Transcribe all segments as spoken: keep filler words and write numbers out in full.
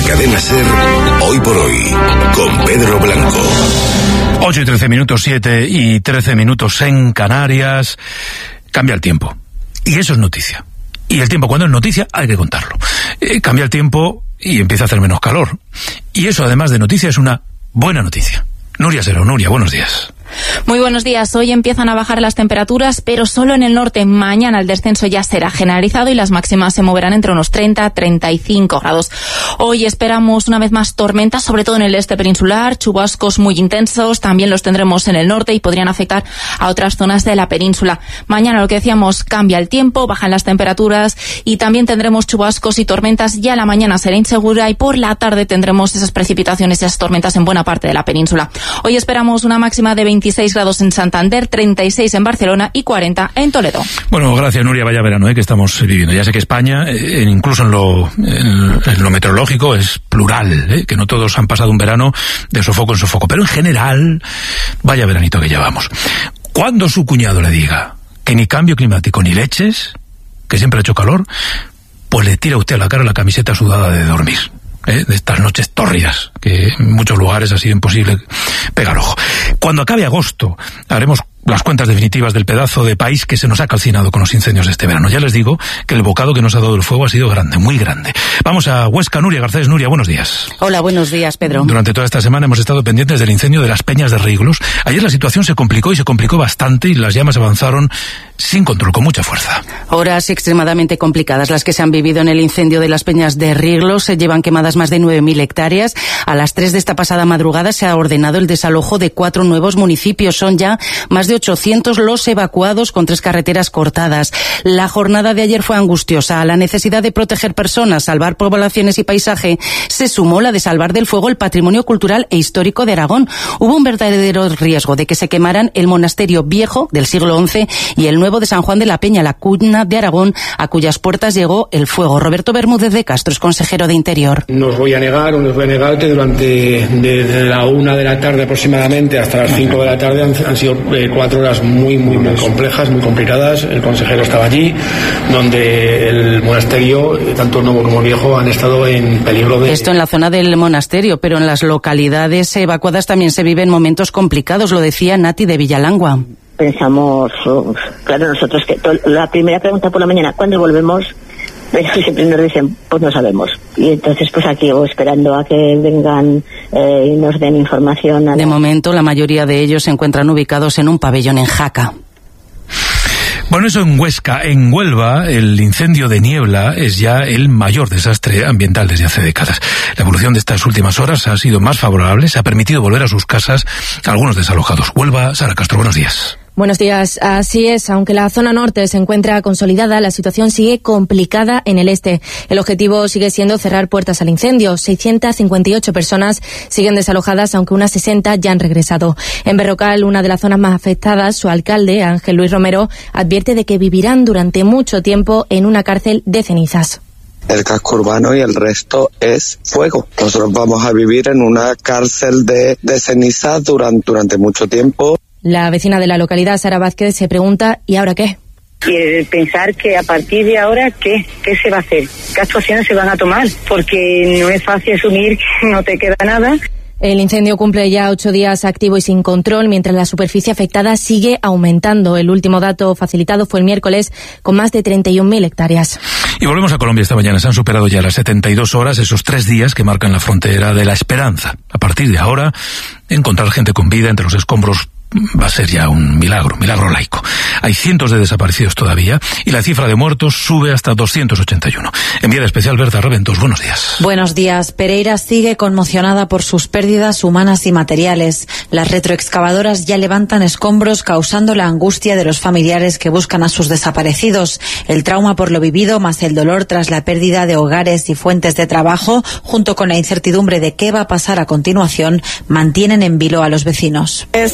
Cadena SER, Hoy por Hoy, con Pedro Blanco. ocho y trece minutos, siete y trece minutos en Canarias. Cambia el tiempo. Y eso es noticia. Y el tiempo, cuando es noticia, hay que contarlo. Eh, cambia el tiempo y empieza a hacer menos calor. Y eso, además de noticia, es una buena noticia. Nuria Sero, Nuria, buenos días. Muy buenos días. Hoy empiezan a bajar las temperaturas, pero solo en el norte. Mañana el descenso ya será generalizado y las máximas se moverán entre unos treinta a treinta y cinco grados. Hoy esperamos una vez más tormentas, sobre todo en el este peninsular, chubascos muy intensos, también los tendremos en el norte y podrían afectar a otras zonas de la península. Mañana, lo que decíamos, cambia el tiempo, bajan las temperaturas y también tendremos chubascos y tormentas. Ya la mañana será insegura y por la tarde tendremos esas precipitaciones y esas tormentas en buena parte de la península. Hoy esperamos una máxima de veintiséis grados en Santander, treinta y seis en Barcelona y cuarenta en Toledo. Bueno, gracias, Nuria. Vaya verano ¿eh? que estamos viviendo. Ya sé que España, eh, incluso en lo, en, en lo meteorológico, es plural, ¿eh? que no todos han pasado un verano de sofoco en sofoco, pero en general, vaya veranito que llevamos. Cuando su cuñado le diga que ni cambio climático ni leches, que siempre ha hecho calor, pues le tira usted a la cara la camiseta sudada de dormir. ¿Eh? De estas noches tórridas, que en muchos lugares ha sido imposible pegar ojo. Cuando acabe agosto, haremos las cuentas definitivas del pedazo de país que se nos ha calcinado con los incendios de este verano. Ya les digo que el bocado que nos ha dado el fuego ha sido grande, muy grande. Vamos a Huesca. Nuria Garcés. Nuria, buenos días. Hola, buenos días, Pedro. Durante toda esta semana hemos estado pendientes del incendio de las Peñas de Riglos. Ayer la situación se complicó y se complicó bastante y las llamas avanzaron sin control, con mucha fuerza. Horas extremadamente complicadas las que se han vivido en el incendio de las Peñas de Riglos. Se llevan quemadas más de nueve mil hectáreas. A las tres de esta pasada madrugada se ha ordenado el desalojo de cuatro nuevos municipios. Son ya más de ochocientos los evacuados con tres carreteras cortadas. La jornada de ayer fue angustiosa. A la necesidad de proteger personas, salvar poblaciones y paisaje, se sumó la de salvar del fuego el patrimonio cultural e histórico de Aragón. Hubo un verdadero riesgo de que se quemaran el monasterio viejo del siglo once y el nuevo de San Juan de la Peña, la cuna de Aragón, a cuyas puertas llegó el fuego. Roberto Bermúdez de Castro es consejero de Interior. No os voy a negar, o no os voy a negar que durante desde la una de la tarde aproximadamente hasta las cinco de la tarde han, han sido eh, cuatro horas muy, muy, muy complejas, muy complicadas. El consejero estaba allí, donde el monasterio, tanto nuevo como viejo, han estado en peligro de... Esto en la zona del monasterio, pero en las localidades evacuadas también se viven momentos complicados, lo decía Nati de Villalangua. Pensamos, uh, claro, nosotros que to- la primera pregunta por la mañana, ¿cuándo volvemos? Pero siempre nos dicen, pues no sabemos. Y entonces, pues aquí o esperando a que vengan eh, y nos den información. A de la... momento, la mayoría de ellos se encuentran ubicados en un pabellón en Jaca. Bueno, eso en Huesca. En Huelva, el incendio de Niebla es ya el mayor desastre ambiental desde hace décadas. La evolución de estas últimas horas ha sido más favorable, se ha permitido volver a sus casas a algunos desalojados. Huelva, Sara Castro, buenos días. Buenos días. Así es, aunque la zona norte se encuentra consolidada, la situación sigue complicada en el este. El objetivo sigue siendo cerrar puertas al incendio. seiscientas cincuenta y ocho personas siguen desalojadas, aunque unas sesenta ya han regresado. En Berrocal, una de las zonas más afectadas, su alcalde, Ángel Luis Romero, advierte de que vivirán durante mucho tiempo en una cárcel de cenizas. El casco urbano y el resto es fuego. Nosotros vamos a vivir en una cárcel de, de cenizas durante, durante mucho tiempo. La vecina de la localidad, Sara Vázquez, se pregunta, ¿y ahora qué? Y pensar que a partir de ahora, ¿qué? ¿Qué se va a hacer? ¿Qué actuaciones se van a tomar? Porque no es fácil asumir que no te queda nada. El incendio cumple ya ocho días activo y sin control, mientras la superficie afectada sigue aumentando. El último dato facilitado fue el miércoles, con más de treinta y un mil hectáreas. Y volvemos a Colombia esta mañana. Se han superado ya las setenta y dos horas, esos tres días que marcan la frontera de la esperanza. A partir de ahora, encontrar gente con vida entre los escombros va a ser ya un milagro, milagro laico. Hay cientos de desaparecidos todavía y la cifra de muertos sube hasta doscientos ochenta y uno. Enviada especial Berta Reventos, buenos días. Buenos días. Pereira sigue conmocionada por sus pérdidas humanas y materiales. Las retroexcavadoras ya levantan escombros, causando la angustia de los familiares que buscan a sus desaparecidos. El trauma por lo vivido, más el dolor tras la pérdida de hogares y fuentes de trabajo, junto con la incertidumbre de qué va a pasar a continuación, mantienen en vilo a los vecinos. Esto se convirtió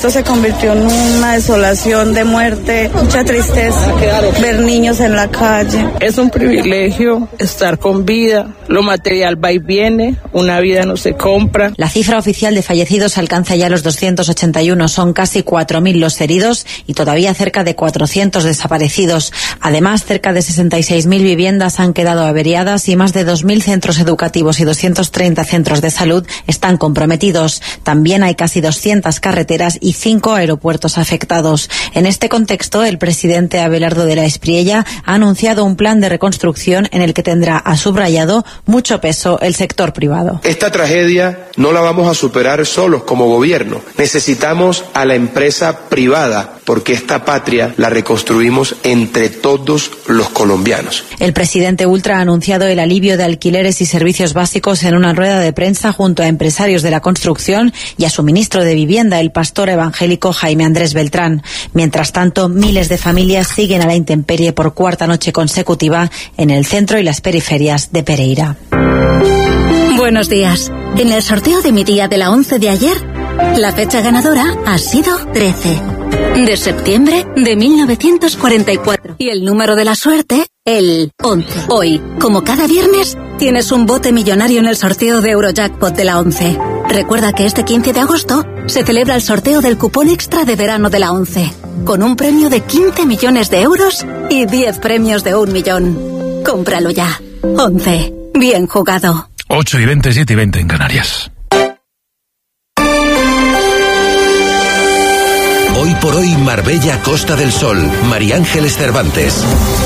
convirtió en una desolación de muerte, mucha tristeza ver niños en la calle. Es un privilegio estar con vida, lo material va y viene, una vida no se compra. La cifra oficial de fallecidos alcanza ya los doscientos ochenta y uno, son casi cuatro mil los heridos y todavía cerca de cuatrocientos desaparecidos. Además, cerca de sesenta y seis mil viviendas han quedado averiadas y más de dos mil centros educativos y doscientos treinta centros de salud están comprometidos. También hay casi doscientas carreteras y cinco aeropuertos afectados. En este contexto, el presidente Abelardo de la Espriella ha anunciado un plan de reconstrucción en el que tendrá, ha subrayado, mucho peso el sector privado. Esta tragedia no la vamos a superar solos como gobierno. Necesitamos a la empresa privada porque esta patria la reconstruimos entre todos los colombianos. El presidente Ultra ha anunciado el alivio de alquileres y servicios básicos en una rueda de prensa junto a empresarios de la construcción y a su ministro de Vivienda, el pastor evangélico Jaime Andrés Beltrán. Mientras tanto, miles de familias siguen a la intemperie por cuarta noche consecutiva en el centro y las periferias de Pereira. Buenos días. En el sorteo de mi día de la once de ayer, la fecha ganadora ha sido trece. De septiembre de mil novecientos cuarenta y cuatro. Y el número de la suerte, el once. Hoy, como cada viernes, tienes un bote millonario en el sorteo de Eurojackpot de la once. Recuerda que este quince de agosto se celebra el sorteo del cupón extra de verano de la once, con un premio de quince millones de euros y diez premios de un millón. Cómpralo ya. once. Bien jugado. ocho y veinte, siete y veinte en Canarias. Hoy por hoy, Marbella, Costa del Sol. María Ángeles Cervantes.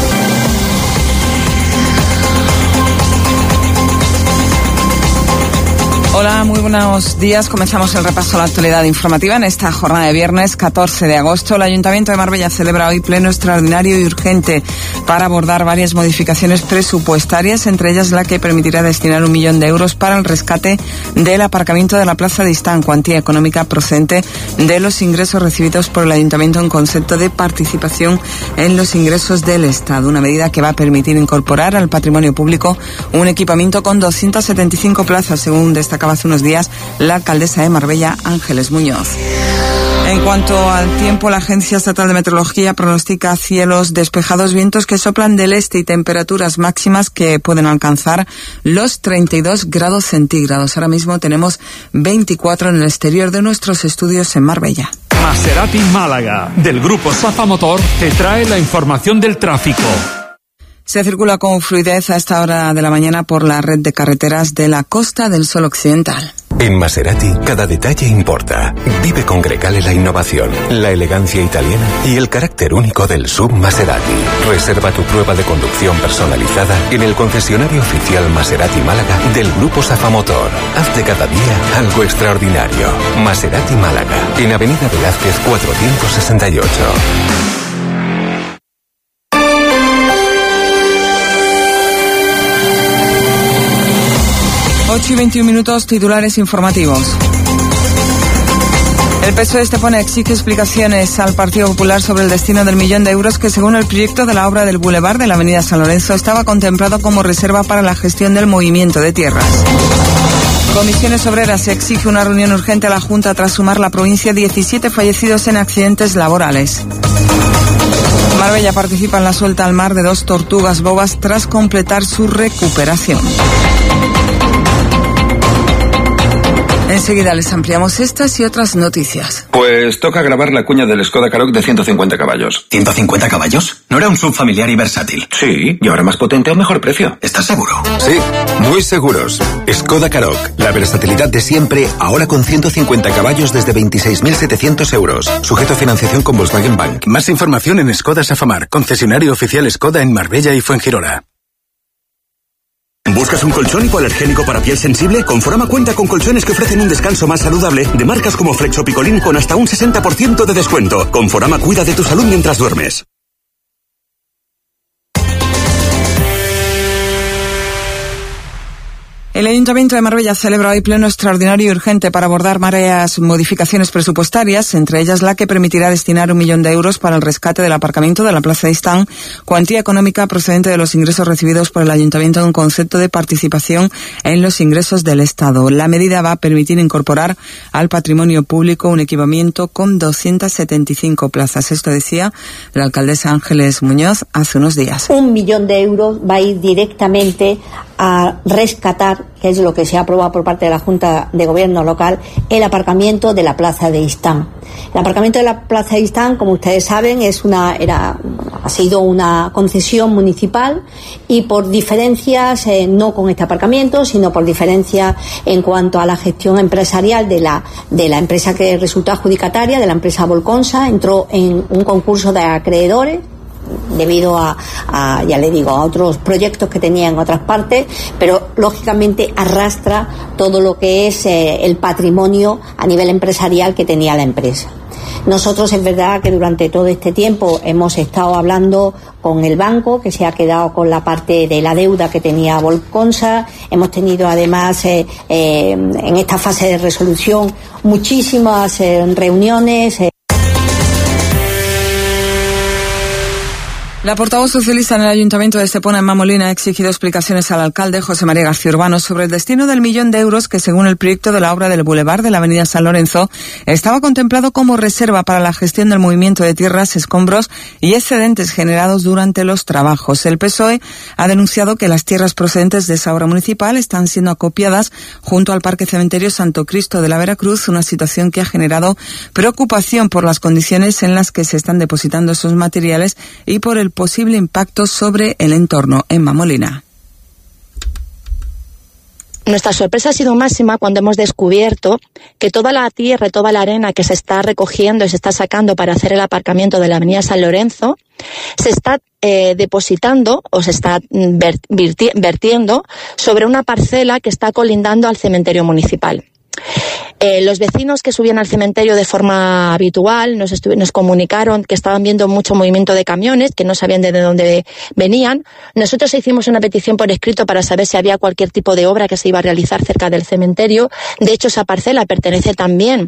Hola, muy buenos días. Comenzamos el repaso a la actualidad informativa en esta jornada de viernes catorce de agosto. El Ayuntamiento de Marbella celebra hoy pleno extraordinario y urgente para abordar varias modificaciones presupuestarias, entre ellas la que permitirá destinar un millón de euros para el rescate del aparcamiento de la Plaza de Istán, cuantía económica procedente de los ingresos recibidos por el Ayuntamiento en concepto de participación en los ingresos del Estado. Una medida que va a permitir incorporar al patrimonio público un equipamiento con doscientas setenta y cinco plazas, según destacaba hace unos días la alcaldesa de Marbella, Ángeles Muñoz. En cuanto al tiempo, la Agencia Estatal de Meteorología pronostica cielos despejados, vientos que soplan del este y temperaturas máximas que pueden alcanzar los treinta y dos grados centígrados. Ahora mismo tenemos veinticuatro en el exterior de nuestros estudios en Marbella. Maserati Málaga, del grupo Safa Motor, te trae la información del tráfico. Se circula con fluidez a esta hora de la mañana por la red de carreteras de la Costa del Sol Occidental. En Maserati, cada detalle importa. Vive con Grecale la innovación, la elegancia italiana y el carácter único del sub Maserati. Reserva tu prueba de conducción personalizada en el concesionario oficial Maserati Málaga del Grupo Safa Motor. Haz de cada día algo extraordinario. Maserati Málaga, en Avenida Velázquez cuatrocientos sesenta y ocho. ocho y veintiún minutos, titulares informativos. El P S O E Estepona exige explicaciones al Partido Popular sobre el destino del millón de euros que, según el proyecto de la obra del Boulevard de la Avenida San Lorenzo, estaba contemplado como reserva para la gestión del movimiento de tierras. Comisiones Obreras exige una reunión urgente a la Junta tras sumar la provincia diecisiete fallecidos en accidentes laborales. Marbella participa en la suelta al mar de dos tortugas bobas tras completar su recuperación. Enseguida les ampliamos estas y otras noticias. Pues toca grabar la cuña del Skoda Karoq de ciento cincuenta caballos. ¿ciento cincuenta caballos? ¿No era un subfamiliar y versátil? Sí, y ahora más potente a mejor precio. ¿Estás seguro? Sí, muy seguros. Skoda Karoq, la versatilidad de siempre, ahora con ciento cincuenta caballos desde veintiséis mil setecientos euros. Sujeto a financiación con Volkswagen Bank. Más información en Skoda Safamar, concesionario oficial Skoda en Marbella y Fuengirola. ¿Buscas un colchón hipoalergénico para piel sensible? Conforama cuenta con colchones que ofrecen un descanso más saludable de marcas como Flex o Picolín con hasta un sesenta por ciento de descuento. Conforama cuida de tu salud mientras duermes. El Ayuntamiento de Marbella celebra hoy pleno extraordinario y urgente para abordar varias modificaciones presupuestarias, entre ellas la que permitirá destinar un millón de euros para el rescate del aparcamiento de la Plaza de Istán, cuantía económica procedente de los ingresos recibidos por el Ayuntamiento en un concepto de participación en los ingresos del Estado. La medida va a permitir incorporar al patrimonio público un equipamiento con doscientas setenta y cinco plazas. Esto decía la alcaldesa Ángeles Muñoz hace unos días. Un millón de euros va a ir directamente a rescatar, que es lo que se ha aprobado por parte de la Junta de Gobierno local, el aparcamiento de la Plaza de Istán. El aparcamiento de la Plaza de Istán, como ustedes saben, es una era ha sido una concesión municipal y por diferencias, eh, no con este aparcamiento, sino por diferencias en cuanto a la gestión empresarial de la de la empresa que resultó adjudicataria, de la empresa Volconsa, entró en un concurso de acreedores debido a, a, ya le digo, a otros proyectos que tenía en otras partes, pero lógicamente arrastra todo lo que es eh, el patrimonio a nivel empresarial que tenía la empresa. Nosotros es verdad que durante todo este tiempo hemos estado hablando con el banco, que se ha quedado con la parte de la deuda que tenía Volconsa. Hemos tenido además eh, eh, en esta fase de resolución muchísimas eh, reuniones. Eh, La portavoz socialista en el Ayuntamiento de Estepona, Emma Molina, ha exigido explicaciones al alcalde José María García Urbano sobre el destino del millón de euros que, según el proyecto de la obra del Boulevard de la Avenida San Lorenzo, estaba contemplado como reserva para la gestión del movimiento de tierras, escombros y excedentes generados durante los trabajos. El P S O E ha denunciado que las tierras procedentes de esa obra municipal están siendo acopiadas junto al Parque Cementerio Santo Cristo de la Veracruz, una situación que ha generado preocupación por las condiciones en las que se están depositando esos materiales y por el posible impacto sobre el entorno. Emma Molina. Nuestra sorpresa ha sido máxima cuando hemos descubierto que toda la tierra, toda la arena que se está recogiendo y se está sacando para hacer el aparcamiento de la Avenida San Lorenzo se está eh, depositando o se está verti- vertiendo sobre una parcela que está colindando al cementerio municipal. Eh, los vecinos que subían al cementerio de forma habitual nos, estu- nos comunicaron que estaban viendo mucho movimiento de camiones, que no sabían de dónde venían. Nosotros hicimos una petición por escrito para saber si había cualquier tipo de obra que se iba a realizar cerca del cementerio. De hecho, esa parcela pertenece también,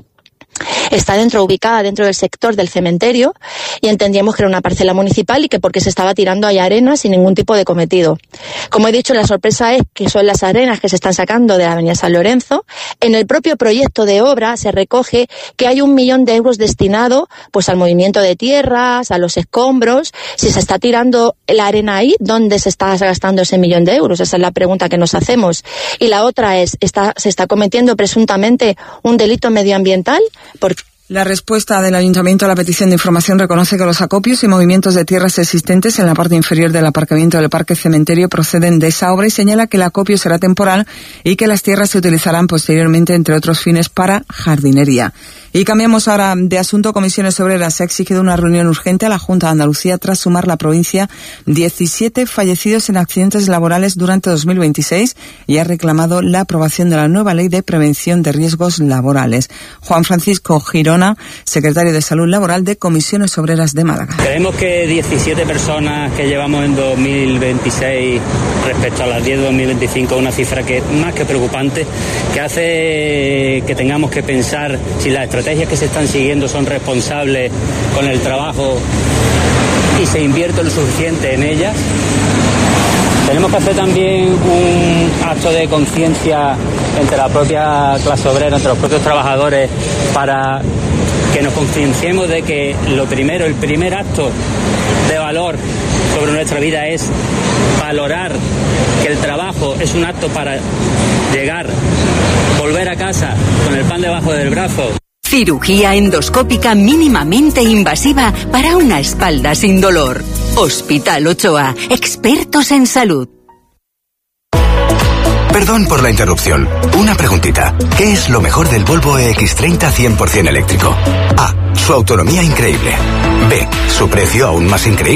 está dentro, ubicada dentro del sector del cementerio, y entendíamos que era una parcela municipal y que porque se estaba tirando ahí arena sin ningún tipo de cometido. Como he dicho, la sorpresa es que son las arenas que se están sacando de la Avenida San Lorenzo. En el propio proyecto de obra se recoge que hay un millón de euros destinado pues al movimiento de tierras, a los escombros. Si se está tirando la arena ahí, ¿dónde se está gastando ese millón de euros? Esa es la pregunta que nos hacemos. Y la otra es, ¿está, se está cometiendo presuntamente un delito medioambiental? Porque La respuesta del Ayuntamiento a la petición de información reconoce que los acopios y movimientos de tierras existentes en la parte inferior del aparcamiento del Parque Cementerio proceden de esa obra y señala que el acopio será temporal y que las tierras se utilizarán posteriormente, entre otros fines, para jardinería. Y cambiamos ahora de asunto. Comisiones Obreras ha exigido una reunión urgente a la Junta de Andalucía tras sumar la provincia diecisiete fallecidos en accidentes laborales durante dos mil veintiséis y ha reclamado la aprobación de la nueva Ley de Prevención de Riesgos Laborales. Juan Francisco Girona, secretario de Salud Laboral de Comisiones Obreras de Málaga. Creemos que diecisiete personas que llevamos en dos mil veintiséis respecto a las diez de dos mil veinticinco es una cifra que más que preocupante, que hace que tengamos que pensar si las estrategias que se están siguiendo son responsables con el trabajo y se invierte lo suficiente en ellas. Tenemos que hacer también un acto de conciencia entre la propia clase obrera, entre los propios trabajadores, para que nos concienciemos de que lo primero, el primer acto de valor sobre nuestra vida es valorar que el trabajo es un acto para llegar, volver a casa con el pan debajo del brazo. Cirugía endoscópica mínimamente invasiva para una espalda sin dolor. Hospital Ochoa, expertos en salud. Perdón por la interrupción. Una preguntita. ¿Qué es lo mejor del Volvo E X treinta cien por ciento eléctrico? A. Su autonomía increíble. B. Su precio aún más increíble.